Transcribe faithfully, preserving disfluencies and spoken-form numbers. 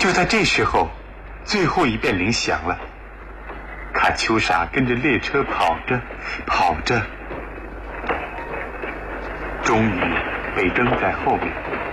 就在这时候，最后一遍铃响了。卡秋莎跟着列车跑着跑着，终于被扔在后面。